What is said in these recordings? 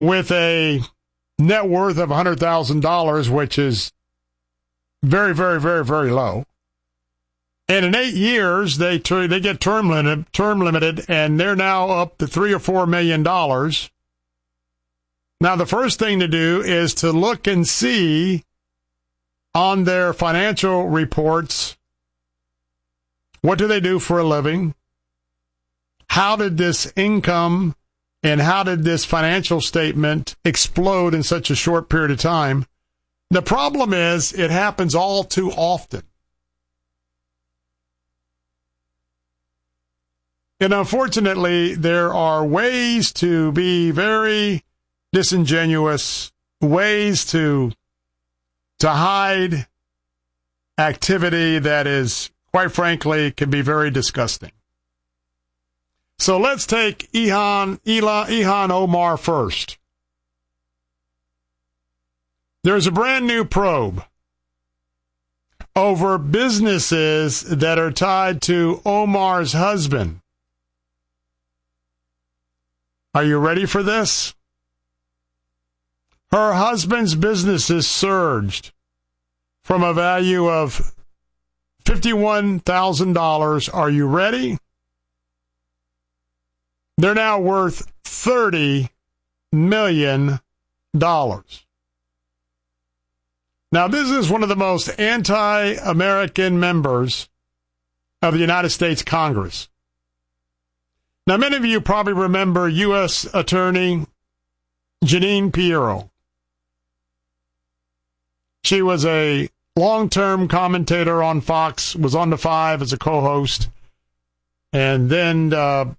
with a net worth of $100,000, which is very, very, very, very low. And in 8 years, they get term limited, and they're now up to $3 or $4 million. Now, the first thing to do is to look and see on their financial reports, what do they do for a living? How did this income and how did this financial statement explode in such a short period of time? The problem is it happens all too often. And unfortunately, there are ways to be very disingenuous, ways to hide activity that is, quite frankly, can be very disgusting. So let's take Ilhan Omar first. There's a brand new probe over businesses that are tied to Omar's husband. Are you ready for this? Her husband's businesses surged from a value of $51,000. Are you ready? They're now worth $30 million. Now, this is one of the most anti-American members of the United States Congress. Now, many of you probably remember U.S. Attorney Jeanine Pirro. She was a long-term commentator on Fox, was on the 5 as a co-host, and then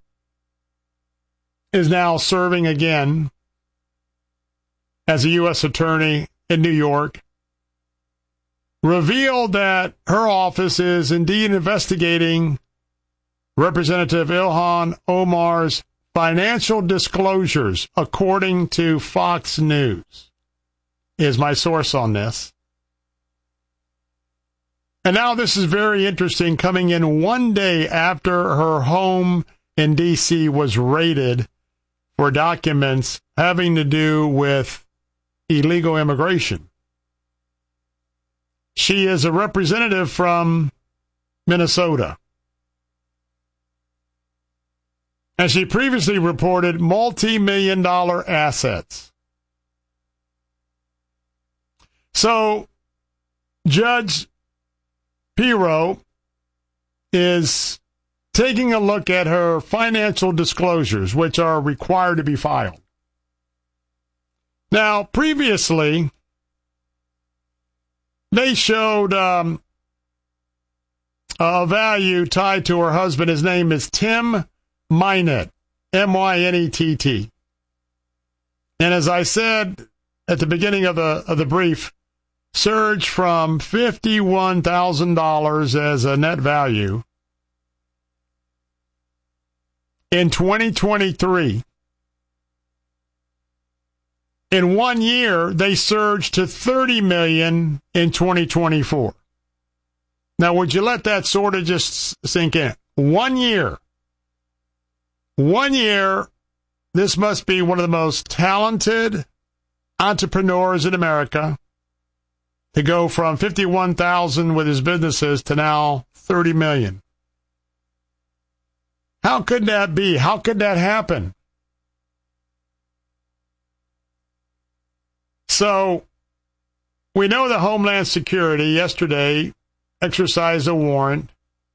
is now serving again as a U.S. attorney in New York, revealed that her office is indeed investigating Representative Ilhan Omar's financial disclosures, according to Fox News, is my source on this. And now this is very interesting, coming in one day after her home in D.C. was raided for documents having to do with illegal immigration. She is a representative from Minnesota. And she previously reported multi-million-dollar assets. So, Judge Pirro is taking a look at her financial disclosures, which are required to be filed. Now, previously, they showed a value tied to her husband. His name is Tim Mynett, M-Y-N-E-T-T. And as I said at the beginning of the brief, surged from $51,000 as a net value in 2023. In 1 year, they surged to $30 million in 2024. Now, would you let that sort of just sink in? 1 year. 1 year, this must be one of the most talented entrepreneurs in America to go from $51,000 with his businesses to now $30 million. How could that be? How could that happen? So, we know that Homeland Security yesterday exercised a warrant.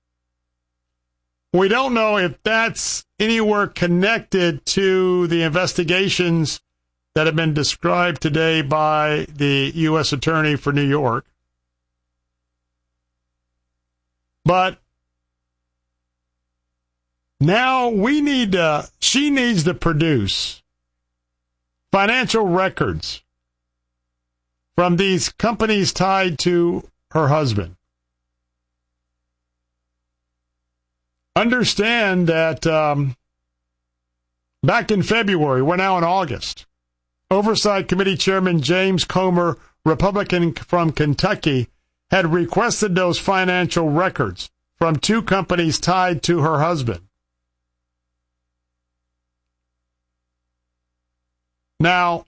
We don't know if that's anywhere connected to the investigations that have been described today by the U.S. Attorney for New York. But now she needs to produce financial records from these companies tied to her husband. Understand that back in February, we're now in August, Oversight Committee Chairman James Comer, Republican from Kentucky, had requested those financial records from two companies tied to her husband. Now,